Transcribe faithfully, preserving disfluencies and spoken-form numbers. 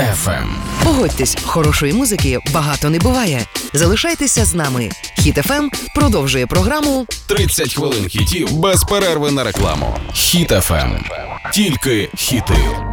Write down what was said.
еф ем. Погодьтесь, хорошої музики багато не буває. Залишайтеся з нами. Хіт еф ем продовжує програму тридцять хвилин хітів без перерви на рекламу. Хіт еф ем. Тільки хіти.